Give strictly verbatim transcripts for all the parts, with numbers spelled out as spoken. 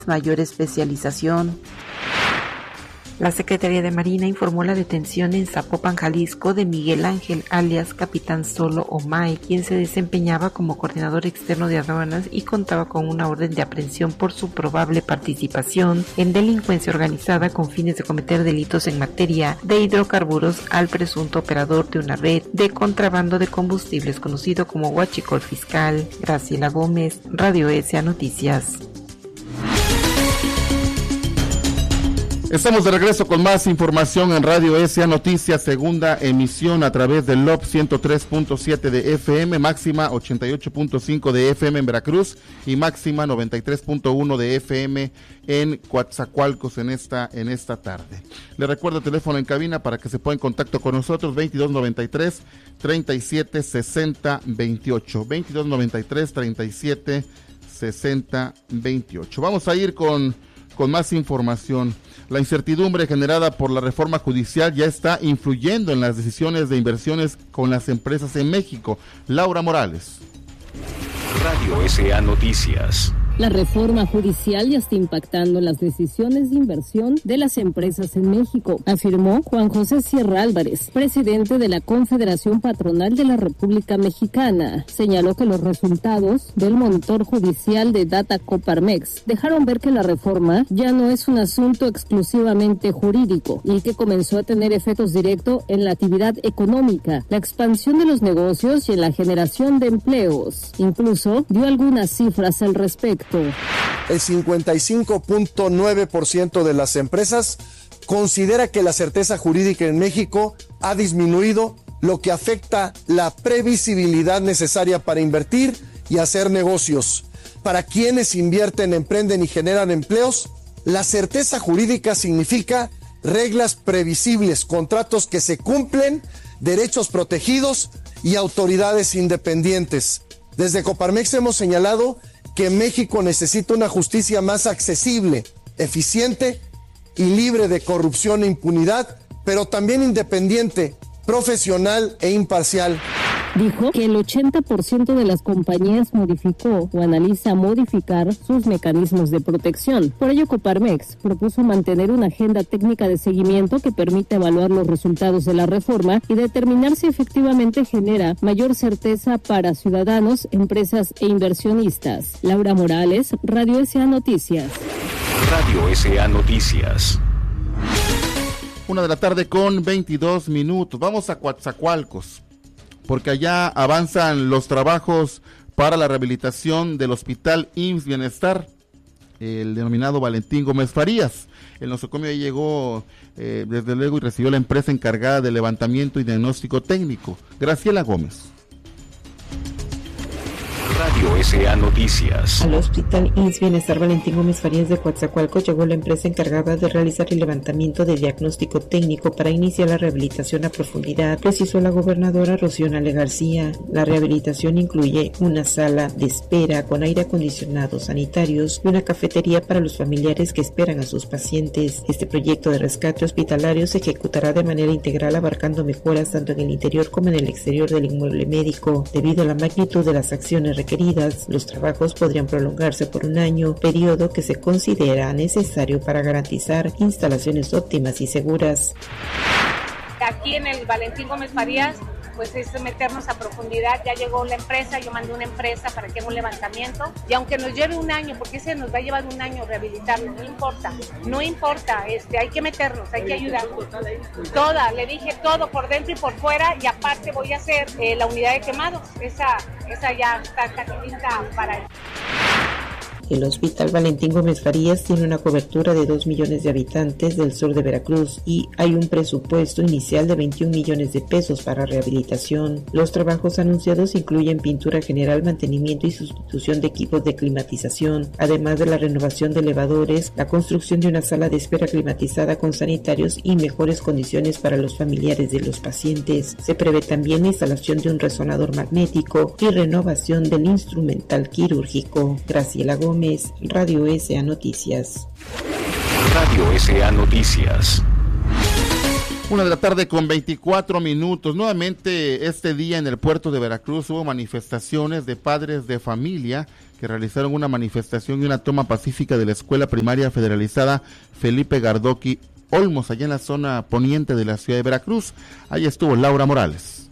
mayor especialización. La Secretaría de Marina informó la detención en Zapopan, Jalisco, de Miguel Ángel, alias Capitán Solo Omay, quien se desempeñaba como coordinador externo de aduanas y contaba con una orden de aprehensión por su probable participación en delincuencia organizada con fines de cometer delitos en materia de hidrocarburos al presunto operador de una red de contrabando de combustibles conocido como huachicol fiscal. Graciela Gómez, Radio S A Noticias. Estamos de regreso con más información en Radio S A Noticias, segunda emisión a través del L O P ciento tres punto siete de F M, máxima ochenta y ocho punto cinco de F M en Veracruz y máxima noventa y tres punto uno de F M en Coatzacoalcos en esta, en esta tarde. Le recuerdo el teléfono en cabina para que se ponga en contacto con nosotros, veintidós noventa y tres, treinta y siete, sesenta, veintiocho, veintidós noventa y tres, treinta y siete, sesenta, veintiocho. Vamos a ir con, con más información. La incertidumbre generada por la reforma judicial ya está influyendo en las decisiones de inversiones con las empresas en México. Laura Morales. Radio S A Noticias. La reforma judicial ya está impactando en las decisiones de inversión de las empresas en México, afirmó Juan José Sierra Álvarez, presidente de la Confederación Patronal de la República Mexicana. Señaló que los resultados del monitor judicial de Data Coparmex dejaron ver que la reforma ya no es un asunto exclusivamente jurídico y que comenzó a tener efectos directos en la actividad económica, la expansión de los negocios y en la generación de empleos. Incluso dio algunas cifras al respecto. El cincuenta y cinco punto nueve por ciento de las empresas considera que la certeza jurídica en México ha disminuido, lo que afecta la previsibilidad necesaria para invertir y hacer negocios. Para quienes invierten, emprenden y generan empleos, la certeza jurídica significa reglas previsibles, contratos que se cumplen, derechos protegidos y autoridades independientes. Desde Coparmex hemos señalado que México necesita una justicia más accesible, eficiente y libre de corrupción e impunidad, pero también independiente, profesional e imparcial. Dijo que el ochenta por ciento de las compañías modificó o analiza modificar sus mecanismos de protección. Por ello, Coparmex propuso mantener una agenda técnica de seguimiento que permita evaluar los resultados de la reforma y determinar si efectivamente genera mayor certeza para ciudadanos, empresas e inversionistas. Laura Morales, Radio S A Noticias. Radio S A Noticias. Una de la tarde con veintidós minutos. Vamos a Coatzacoalcos, porque allá avanzan los trabajos para la rehabilitación del Hospital I M S S Bienestar, el denominado Valentín Gómez Farías. El nosocomio ahí llegó, eh, desde luego, y recibió la empresa encargada de levantamiento y diagnóstico técnico, Graciela Gómez. Radio S A Noticias. Al Hospital I M S S Bienestar Valentín Gómez Farías de Coatzacoalcos llegó la empresa encargada de realizar el levantamiento de diagnóstico técnico para iniciar la rehabilitación a profundidad, precisó la gobernadora Rocío Nale García. La rehabilitación incluye una sala de espera con aire acondicionado, sanitarios y una cafetería para los familiares que esperan a sus pacientes. Este proyecto de rescate hospitalario se ejecutará de manera integral, abarcando mejoras tanto en el interior como en el exterior del inmueble médico. Debido a la magnitud de las acciones requeridas, los trabajos podrían prolongarse por un año, periodo que se considera necesario para garantizar instalaciones óptimas y seguras. Aquí en el Valentín Gómez Farías, pues es meternos a profundidad. Ya llegó la empresa, yo mandé una empresa para que haga un levantamiento, y aunque nos lleve un año, porque ese nos va a llevar un año rehabilitarlo, no importa, no importa, este, hay que meternos, hay que ayudar. Toda, le dije todo por dentro y por fuera, y aparte voy a hacer eh, la unidad de quemados, esa, esa ya está casi lista para él. El Hospital Valentín Gómez Farías tiene una cobertura de dos millones de habitantes del sur de Veracruz y hay un presupuesto inicial de veintiún millones de pesos para rehabilitación. Los trabajos anunciados incluyen pintura general, mantenimiento y sustitución de equipos de climatización, además de la renovación de elevadores, la construcción de una sala de espera climatizada con sanitarios y mejores condiciones para los familiares de los pacientes. Se prevé también la instalación de un resonador magnético y renovación del instrumental quirúrgico. Graciela Gómez, Radio S A Noticias. Radio S A Noticias. Una de la tarde con veinticuatro minutos. Nuevamente este día en el puerto de Veracruz hubo manifestaciones de padres de familia que realizaron una manifestación y una toma pacífica de la Escuela Primaria Federalizada Felipe Gardoqui Olmos, allá en la zona poniente de la ciudad de Veracruz. Ahí estuvo Laura Morales.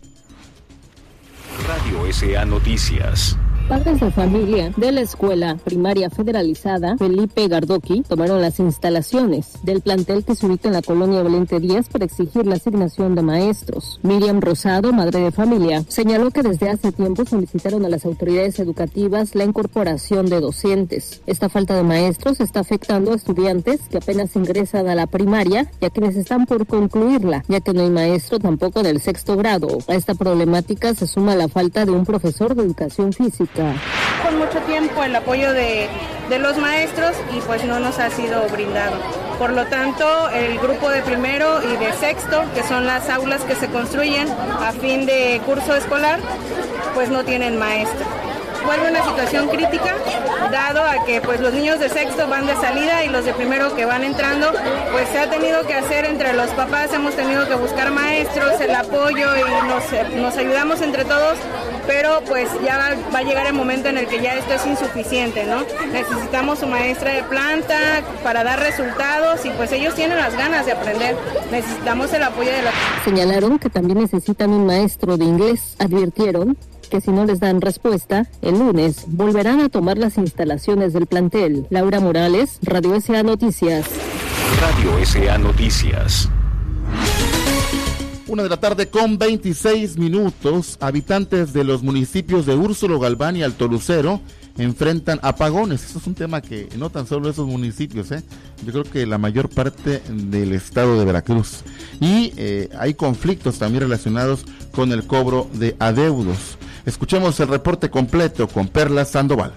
Radio S A Noticias. Padres de familia de la Escuela Primaria Federalizada Felipe Gardoqui tomaron las instalaciones del plantel que se ubica en la colonia Valente Díaz para exigir la asignación de maestros. Miriam Rosado, madre de familia, señaló que desde hace tiempo solicitaron a las autoridades educativas la incorporación de docentes. Esta falta de maestros está afectando a estudiantes que apenas ingresan a la primaria y a quienes están por concluirla, ya que no hay maestro tampoco en el sexto grado. A esta problemática se suma la falta de un profesor de educación física. Con mucho tiempo el apoyo de, de los maestros y pues no nos ha sido brindado. Por lo tanto, el grupo de primero y de sexto, que son las aulas que se construyen a fin de curso escolar, pues no tienen maestro. Vuelve una situación crítica, dado a que pues los niños de sexto van de salida y los de primero que van entrando, pues se ha tenido que hacer entre los papás, hemos tenido que buscar maestros, el apoyo y nos, nos ayudamos entre todos, pero pues ya va, va a llegar el momento en el que ya esto es insuficiente, ¿no? Necesitamos su maestra de planta para dar resultados y pues ellos tienen las ganas de aprender, necesitamos el apoyo de la... Señalaron que también necesitan un maestro de inglés, advirtieron que si no les dan respuesta, el lunes volverán a tomar las instalaciones del plantel. Laura Morales, Radio S A Noticias. Radio S A Noticias. Una de la tarde con veintiséis minutos, habitantes de los municipios de Úrsulo Galván y Alto Lucero enfrentan apagones. Eso es un tema que no tan solo esos municipios, ¿eh? Yo creo que la mayor parte del estado de Veracruz. Y eh, hay conflictos también relacionados con el cobro de adeudos. Escuchemos el reporte completo con Perla Sandoval.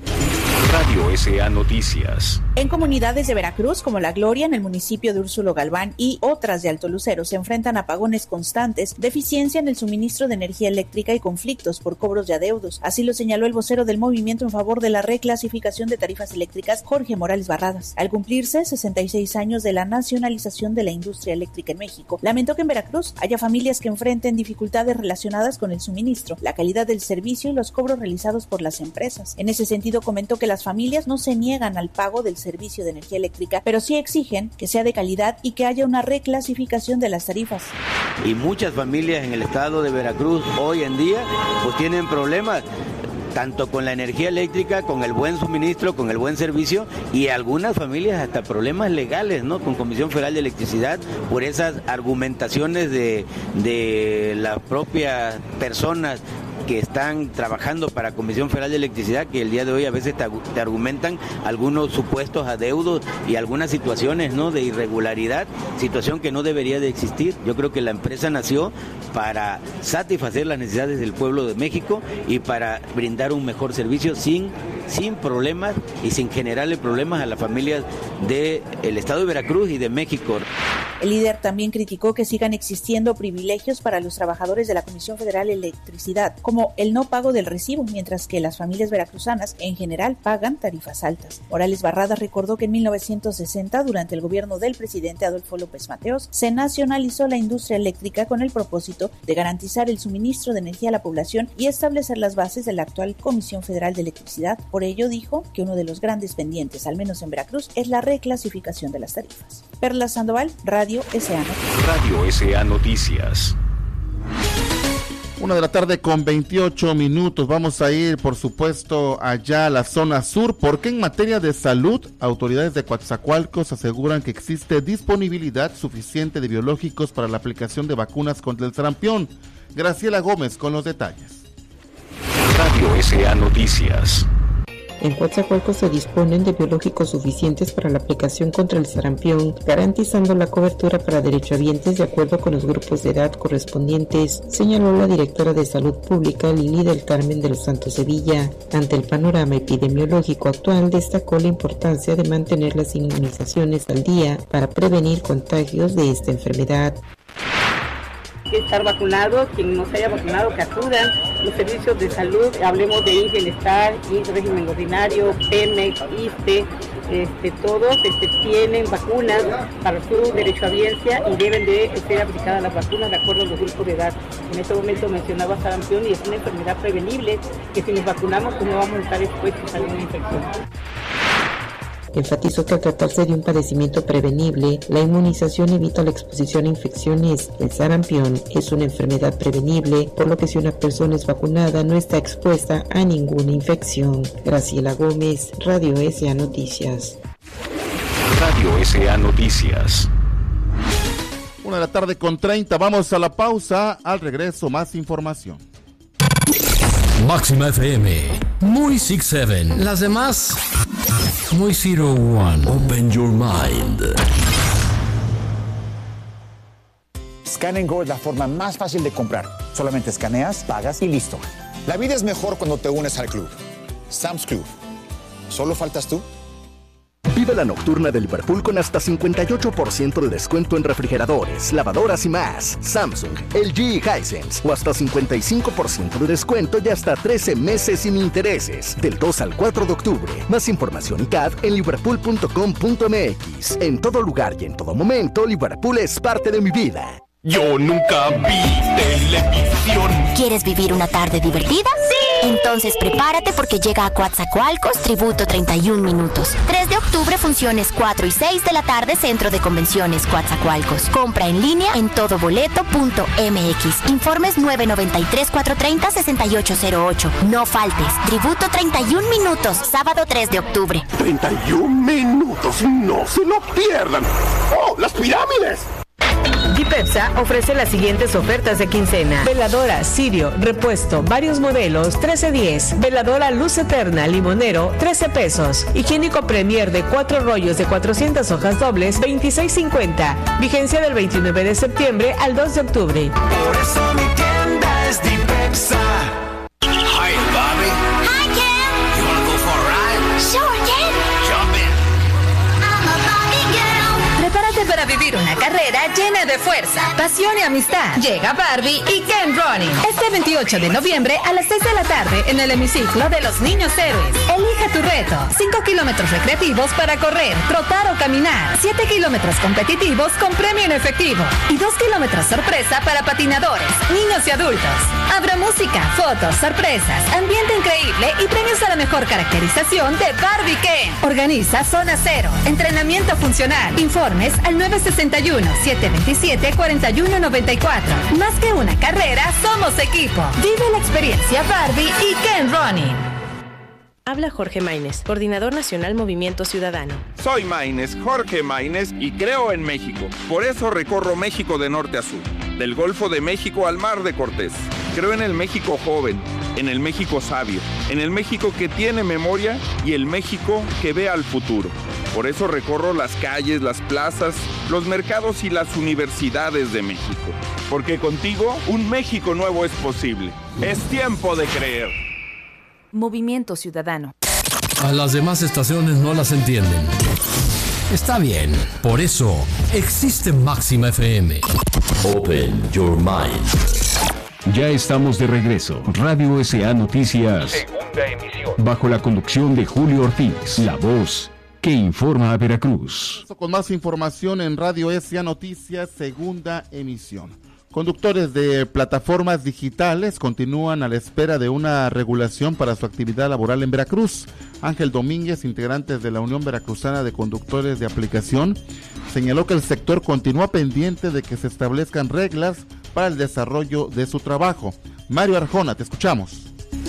Radio S A Noticias. En comunidades de Veracruz como La Gloria, en el municipio de Úrsulo Galván y otras de Alto Lucero se enfrentan apagones constantes, deficiencia en el suministro de energía eléctrica y conflictos por cobros de adeudos. Así lo señaló el vocero del movimiento en favor de la reclasificación de tarifas eléctricas, Jorge Morales Barradas. Al cumplirse sesenta y seis años de la nacionalización de la industria eléctrica en México, lamentó que en Veracruz haya familias que enfrenten dificultades relacionadas con el suministro, la calidad del servicio y los cobros realizados por las empresas. En ese sentido, comentó que las familias no se niegan al pago del servicio de energía eléctrica, pero sí exigen que sea de calidad y que haya una reclasificación de las tarifas. Y muchas familias en el estado de Veracruz hoy en día pues tienen problemas tanto con la energía eléctrica, con el buen suministro, con el buen servicio, y algunas familias hasta problemas legales, ¿no? Con Comisión Federal de Electricidad por esas argumentaciones de, de las propias personas que están trabajando para Comisión Federal de Electricidad, que el día de hoy a veces te, te argumentan algunos supuestos adeudos y algunas situaciones, ¿no?, de irregularidad, situación que no debería de existir. Yo creo que la empresa nació para satisfacer las necesidades del pueblo de México y para brindar un mejor servicio sin, sin problemas y sin generarle problemas a las familias del estado de Veracruz y de México. El líder también criticó que sigan existiendo privilegios para los trabajadores de la Comisión Federal de Electricidad, como el no pago del recibo, mientras que las familias veracruzanas en general pagan tarifas altas. Morales Barradas recordó que en mil novecientos sesenta, durante el gobierno del presidente Adolfo López Mateos, se nacionalizó la industria eléctrica con el propósito de garantizar el suministro de energía a la población y establecer las bases de la actual Comisión Federal de Electricidad. Por ello dijo que uno de los grandes pendientes, al menos en Veracruz, es la reclasificación de las tarifas. Perla Sandoval, Radio S A Noticias. Radio S A Noticias. Una de la tarde con veintiocho minutos. Vamos a ir, por supuesto, allá a la zona sur, porque en materia de salud, autoridades de Coatzacoalcos aseguran que existe disponibilidad suficiente de biológicos para la aplicación de vacunas contra el sarampión. Graciela Gómez con los detalles. Radio S A Noticias. En Coatzacoalcos se disponen de biológicos suficientes para la aplicación contra el sarampión, garantizando la cobertura para derechohabientes de acuerdo con los grupos de edad correspondientes, señaló la directora de Salud Pública Lili del Carmen de los Santos Sevilla. Ante el panorama epidemiológico actual, destacó la importancia de mantener las inmunizaciones al día para prevenir contagios de esta enfermedad. Que estar vacunados, quien no se haya vacunado que acudan los servicios de salud, hablemos de I N S S, Bienestar, régimen ordinario, Pemex, I S S S T E, este, todos este, tienen vacunas para su derechohabiencia y deben de ser aplicadas las vacunas de acuerdo a los grupos de edad. En este momento mencionaba sarampión y es una enfermedad prevenible que si nos vacunamos pues no vamos a estar expuestos a una infección. Enfatizó que al tratarse de un padecimiento prevenible, la inmunización evita la exposición a infecciones. El sarampión es una enfermedad prevenible, por lo que si una persona es vacunada no está expuesta a ninguna infección. Graciela Gómez, Radio S A Noticias. Radio S A Noticias. Una de la tarde con treinta, vamos a la pausa, al regreso más información. Máxima F M, muy six siete, las demás, muy cero one. Open your mind. Scan and Go es la forma más fácil de comprar. Solamente escaneas, pagas y listo. La vida es mejor cuando te unes al club. Sam's Club. ¿Solo faltas tú? Vive la nocturna de Liverpool con hasta cincuenta y ocho por ciento de descuento en refrigeradores, lavadoras y más. Samsung, L G y Hisense. O hasta cincuenta y cinco por ciento de descuento y hasta trece meses sin intereses. Del dos al cuatro de octubre. Más información y C A D en liverpool punto com punto m x. En todo lugar y en todo momento, Liverpool es parte de mi vida. Yo nunca vi televisión. ¿Quieres vivir una tarde divertida? ¡Sí! Entonces prepárate porque llega a Coatzacoalcos Tributo treinta y un minutos. tres de octubre, funciones cuatro y seis de la tarde, Centro de Convenciones Coatzacoalcos. Compra en línea en todoboleto punto m x. Informes nueve nueve tres, cuatro tres cero, seis ocho cero ocho. No faltes. Tributo treinta y un minutos, sábado tres de octubre. treinta y un minutos, no se lo pierdan. ¡Oh, las pirámides! Dipepsa ofrece las siguientes ofertas de quincena: veladora Sirio, repuesto, varios modelos, trece diez. Veladora Luz Eterna, limonero, trece pesos. Higiénico Premier de cuatro rollos de cuatrocientas hojas dobles, veintiséis cincuenta. Vigencia del veintinueve de septiembre al dos de octubre. Por eso mi tienda es Dipepsa. Hi, Bobby. Hi, Ken. You wanna go for a ride? Sure, Ken. Jump in. I'm a Barbie girl. Prepárate para vivir una carrera llena de fuerza, pasión y amistad. Llega Barbie y Ken Running este veintiocho de noviembre a las seis de la tarde en el hemiciclo de los Niños Héroes. Elige tu reto: cinco kilómetros recreativos para correr, trotar o caminar, siete kilómetros competitivos con premio en efectivo y dos kilómetros sorpresa para patinadores, niños y adultos. Habrá música, fotos, sorpresas, ambiente increíble y premios a la mejor caracterización de Barbie Ken. Organiza Zona Cero, entrenamiento funcional. Informes al nueve seis uno, siete dos siete, cuatro uno nueve cuatro. Más que una carrera, somos equipo. Vive la experiencia Barbie y Ken Running. Habla Jorge Maínez, Coordinador Nacional Movimiento Ciudadano. Soy Maínez, Jorge Maínez, y creo en México. Por eso recorro México de norte a sur, del Golfo de México al Mar de Cortés. Creo en el México joven, en el México sabio, en el México que tiene memoria y el México que ve al futuro. Por eso recorro las calles, las plazas, los mercados y las universidades de México. Porque contigo, un México nuevo es posible. Es tiempo de creer. Movimiento Ciudadano. A las demás estaciones no las entienden. Está bien, por eso existe Máxima F M. Open your mind. Ya estamos de regreso. Radio S A Noticias. Segunda emisión. Bajo la conducción de Julio Ortiz, la voz que informa a Veracruz. Con más información en Radio S A Noticias, segunda emisión. Conductores de plataformas digitales continúan a la espera de una regulación para su actividad laboral en Veracruz. Ángel Domínguez, integrante de la Unión Veracruzana de Conductores de Aplicación, señaló que el sector continúa pendiente de que se establezcan reglas para el desarrollo de su trabajo. Mario Arjona, te escuchamos.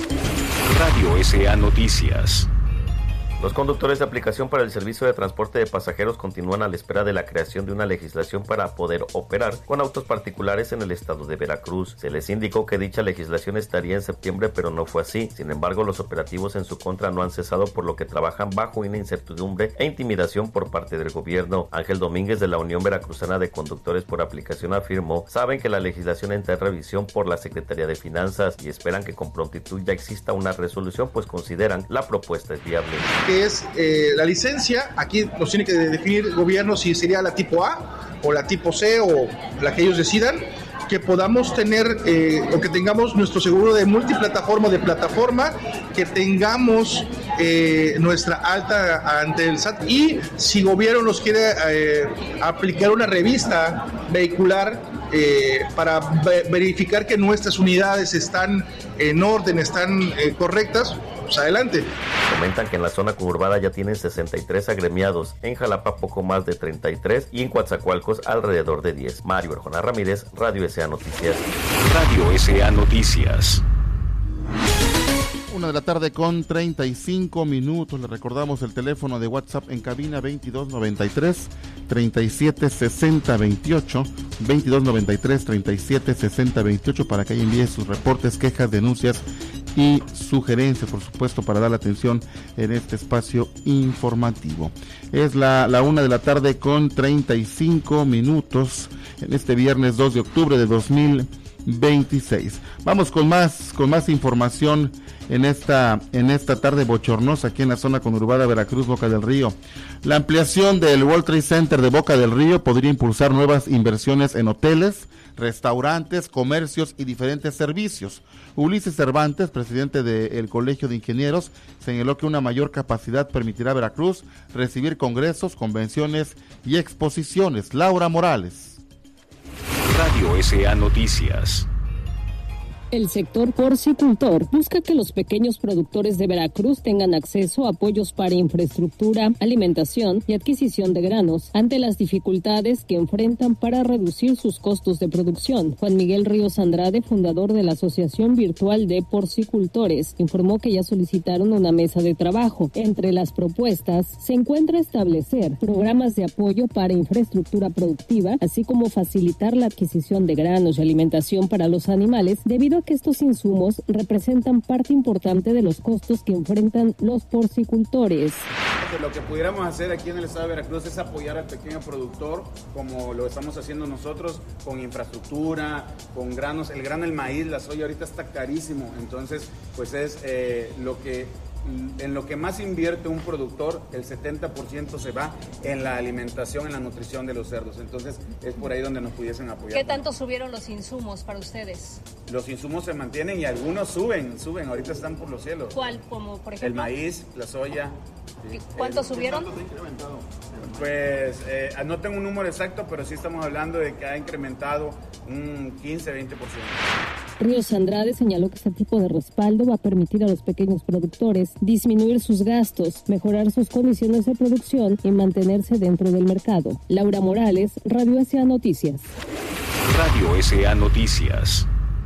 Radio S A Noticias. Los conductores de aplicación para el servicio de transporte de pasajeros continúan a la espera de la creación de una legislación para poder operar con autos particulares en el estado de Veracruz. Se les indicó que dicha legislación estaría en septiembre, pero no fue así. Sin embargo, los operativos en su contra no han cesado, por lo que trabajan bajo una incertidumbre e intimidación por parte del gobierno. Ángel Domínguez, de la Unión Veracruzana de Conductores por Aplicación, afirmó: saben que la legislación entra en revisión por la Secretaría de Finanzas y esperan que con prontitud ya exista una resolución, pues consideran la propuesta es viable. Que es eh, la licencia, aquí nos tiene que definir el gobierno si sería la tipo A o la tipo C o la que ellos decidan, que podamos tener eh, o que tengamos nuestro seguro de multiplataforma o de plataforma, que tengamos eh, nuestra alta ante el S A T, y si gobierno nos quiere eh, aplicar una revista vehicular eh, para ve- verificar que nuestras unidades están en orden, están eh, correctas, pues adelante. Comentan que en la zona conurbada ya tienen sesenta y tres agremiados, en Jalapa poco más de treinta y tres y en Coatzacoalcos alrededor de diez. Mario Arjona Ramírez, Radio S A Noticias. Radio S A Noticias. Una de la tarde con treinta y cinco minutos. Le recordamos el teléfono de WhatsApp en cabina veintidós noventa y tres, treinta y siete sesenta veintiocho, veintidós noventa y tres, treinta y siete sesenta veintiocho, para que ahí envíe sus reportes, quejas, denuncias y sugerencias, por supuesto, para dar la atención en este espacio informativo. Es la, la una de la tarde con treinta y cinco minutos en este viernes dos de octubre de dos mil veintiséis. Vamos con más, con más información en esta, en esta tarde bochornosa aquí en la zona conurbada Veracruz, Boca del Río. La ampliación del World Trade Center de Boca del Río podría impulsar nuevas inversiones en hoteles, restaurantes, comercios y diferentes servicios. Ulises Cervantes, presidente del Colegio de Ingenieros, señaló que una mayor capacidad permitirá a Veracruz recibir congresos, convenciones y exposiciones. Laura Morales. Radio S A Noticias. El sector porcicultor busca que los pequeños productores de Veracruz tengan acceso a apoyos para infraestructura, alimentación y adquisición de granos ante las dificultades que enfrentan para reducir sus costos de producción. Juan Miguel Ríos Andrade, fundador de la Asociación Virtual de Porcicultores, informó que ya solicitaron una mesa de trabajo. Entre las propuestas se encuentra establecer programas de apoyo para infraestructura productiva, así como facilitar la adquisición de granos y alimentación para los animales, debido a que estos insumos representan parte importante de los costos que enfrentan los porcicultores. Lo que pudiéramos hacer aquí en el estado de Veracruz es apoyar al pequeño productor, como lo estamos haciendo nosotros, con infraestructura, con granos. El grano, el maíz, la soya ahorita está carísimo, entonces pues es eh, lo que... En lo que más invierte un productor, el setenta por ciento se va en la alimentación, en la nutrición de los cerdos. Entonces, es por ahí donde nos pudiesen apoyar. ¿Qué tanto subieron los insumos para ustedes? Los insumos se mantienen y algunos suben, suben. Ahorita están por los cielos. ¿Cuál? Como por ejemplo. El maíz, la soya. Sí. ¿Cuánto el, subieron? ¿Cuánto se ha incrementado? Pues eh, no tengo un número exacto, pero sí estamos hablando de que ha incrementado un quince a veinte por ciento. Ríos Andrade señaló que este tipo de respaldo va a permitir a los pequeños productores disminuir sus gastos, mejorar sus condiciones de producción y mantenerse dentro del mercado. Laura Morales, Radio S A Noticias. Radio S A Noticias.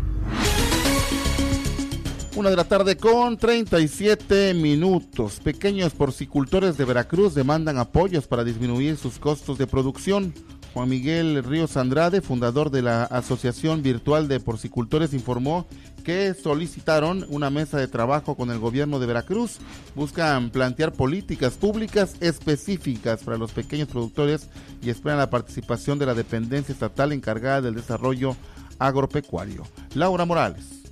Una de la tarde con treinta y siete minutos. Pequeños porcicultores de Veracruz demandan apoyos para disminuir sus costos de producción. Juan Miguel Ríos Andrade, fundador de la Asociación Virtual de Porcicultores, informó que solicitaron una mesa de trabajo con el gobierno de Veracruz. Buscan plantear políticas públicas específicas para los pequeños productores y esperan la participación de la dependencia estatal encargada del desarrollo agropecuario. Laura Morales.